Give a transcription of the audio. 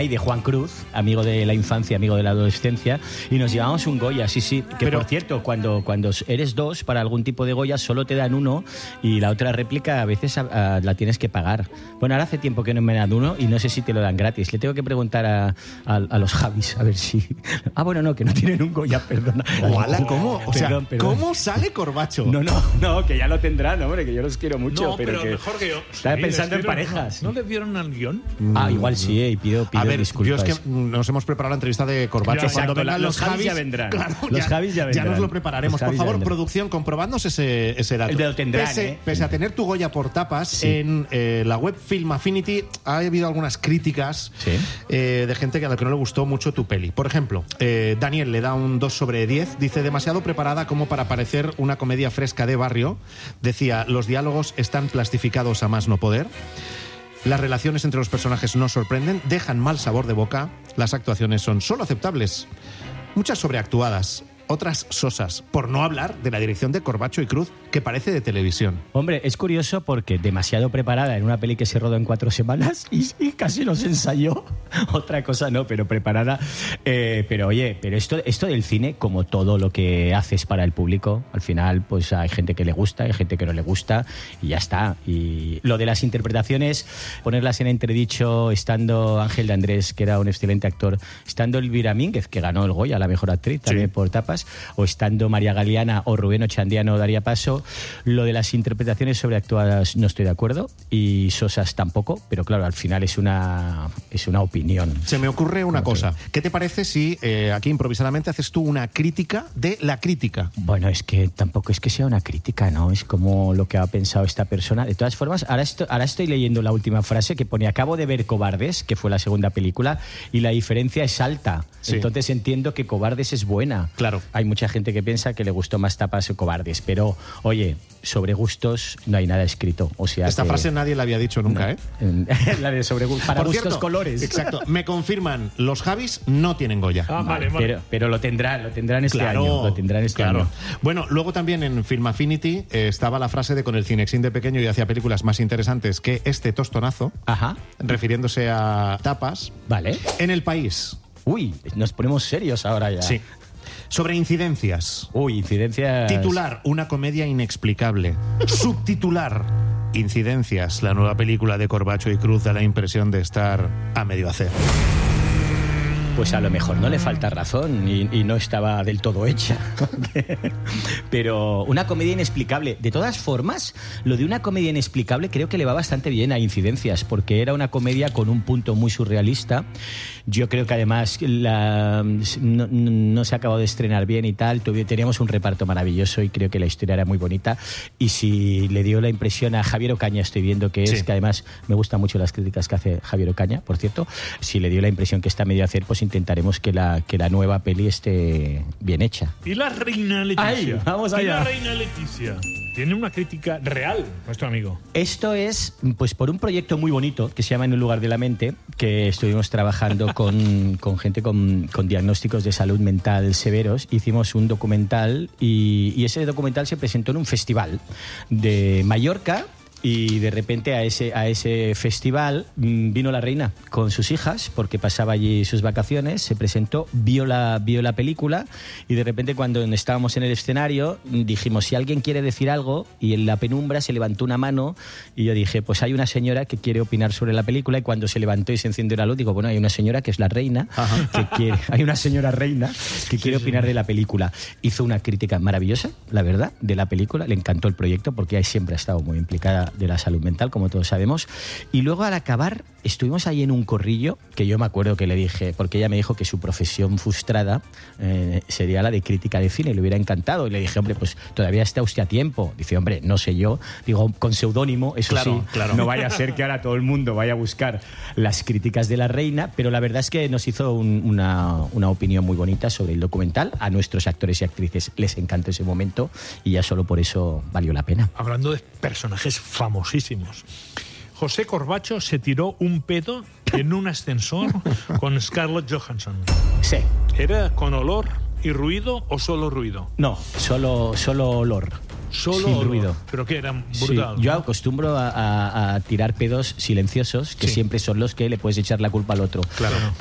y de Juan Cruz, amigo de la infancia, amigo de la adolescencia, y nos llevamos un Goya, sí. Que por cierto, cuando eres dos para algún tipo de Goya, solo te dan uno y la otra réplica a veces la tienes que pagar. Bueno, ahora hace tiempo que no me dan uno y no sé si te lo dan gratis. Le tengo que preguntar a los Javis a ver si... bueno, no, que no tienen un Goya, perdona. Ojalá, ¿cómo? O sea, Perdón. ¿cómo sale Corbacho? No, que ya lo tendrán, hombre, que yo los quiero mucho. No, pero que mejor que yo. Estaba pensando en parejas. ¿No le dieron al guión? Igual sí, y pido A ver, disculpas. yo es que nos hemos preparado la entrevista de Corbacho. Ya, Cuando exacto, vengan los Javis ya vendrán. Claro, Los Javis ya vendrán. nos lo prepararemos. Los Por Javis favor, ya vendrán. producción, comprobadnos ese dato. Lo tendrán, Pese a tener tu Goya por tapas, en la web Film Affinity ha habido algunas críticas de gente a la que no le gustó mucho tu peli. Por ejemplo, Daniel le da un 2 sobre 10. Dice, demasiado preparada como para parecer una comedia fresca de barrio. Decía, los diálogos están plastificados a más no poder. Las relaciones entre los personajes no sorprenden, dejan mal sabor de boca. Las actuaciones son solo aceptables, muchas sobreactuadas, otras sosas, por no hablar de la dirección de Corbacho y Cruz, que parece de televisión. Hombre, es curioso porque demasiado preparada en una peli que se rodó en 4 semanas y casi no se ensayó. Otra cosa no, pero preparada. Pero oye, esto del cine, como todo lo que haces para el público, al final pues hay gente que le gusta, hay gente que no le gusta y ya está. Y lo de las interpretaciones, ponerlas en entredicho, estando Ángel de Andrés, que era un excelente actor, estando Elvira Mínguez, que ganó el Goya, la mejor actriz, también por tapas, o estando María Galeana o Rubén Ochandiano daría paso. Lo de las interpretaciones sobreactuadas no estoy de acuerdo y sosas tampoco, pero claro, al final es una opinión. Se me ocurre una cosa. ¿Qué te parece si aquí improvisadamente haces tú una crítica de la crítica? Bueno, es que tampoco es que sea una crítica, ¿no? Es como lo que ha pensado esta persona. De todas formas, ahora estoy leyendo la última frase que pone: acabo de ver Cobardes, que fue la segunda película, y la diferencia es alta. Sí. Entonces entiendo que Cobardes es buena. Claro. Hay mucha gente que piensa que le gustó más Tapas o Cobardes, pero oye, sobre gustos no hay nada escrito. O sea, esta frase nadie la había dicho nunca, no. La de sobre para Por gustos cierto, colores. Exacto. Me confirman, los Javis no tienen Goya. Vale. Pero lo tendrán este año. Lo tendrán este año. Bueno, luego también en Film Affinity estaba la frase de con el Cinexin de pequeño y hacía películas más interesantes que este tostonazo. Ajá. Refiriéndose a Tapas. Vale. En El País. Uy, nos ponemos serios ahora ya. Sí. Sobre incidencias. Uy, incidencias. Titular, una comedia inexplicable. Subtitular, incidencias. La nueva película de Corbacho y Cruz da la impresión de estar a medio hacer. Pues a lo mejor no le falta razón y no estaba del todo hecha. Pero una comedia inexplicable. De todas formas, lo de una comedia inexplicable creo que le va bastante bien a Incidencias, porque era una comedia con un punto muy surrealista. Yo creo que además no se ha acabado de estrenar bien y tal. Teníamos un reparto maravilloso y creo que la historia era muy bonita. Y si le dio la impresión a Javier Ocaña, estoy viendo que es, que además me gustan mucho las críticas que hace Javier Ocaña, por cierto, si le dio la impresión que está medio a hacer, pues intentaremos que la nueva peli esté bien hecha. Y la reina Leticia. ¡Ay, vamos allá! Y la reina Leticia tiene una crítica real, nuestro amigo. Esto es pues por un proyecto muy bonito que se llama En un lugar de la mente, que estuvimos trabajando con gente con diagnósticos de salud mental severos. Hicimos un documental y ese documental se presentó en un festival de Mallorca. Y de repente a ese festival vino la reina con sus hijas, porque pasaba allí sus vacaciones, se presentó, vio la película y de repente cuando estábamos en el escenario dijimos, si alguien quiere decir algo, y en la penumbra se levantó una mano y yo dije, pues hay una señora que quiere opinar sobre la película, y cuando se levantó y se encendió la luz digo, bueno, hay una señora que es la reina, hay una señora reina que quiere opinar de la película. Hizo una crítica maravillosa, la verdad, de la película, le encantó el proyecto porque ella siempre ha estado muy implicada de la salud mental, como todos sabemos. Y luego al acabar estuvimos ahí en un corrillo, que yo me acuerdo que le dije, porque ella me dijo que su profesión frustrada sería la de crítica de cine, le hubiera encantado, y le dije, hombre, pues todavía está usted a tiempo. Dice, hombre, no sé yo, digo, con seudónimo, eso claro, no vaya a ser que ahora todo el mundo vaya a buscar las críticas de la reina, pero la verdad es que nos hizo una opinión muy bonita sobre el documental. A nuestros actores y actrices les encantó ese momento y ya solo por eso valió la pena. Hablando de personajes famosísimos, José Corbacho se tiró un pedo en un ascensor con Scarlett Johansson. Sí. ¿Era con olor y ruido o solo ruido? No, solo olor. Solo sin olor. ruido. Pero que era brutal. Sí, yo acostumbro a tirar pedos silenciosos, que siempre son los que le puedes echar la culpa al otro. Claro.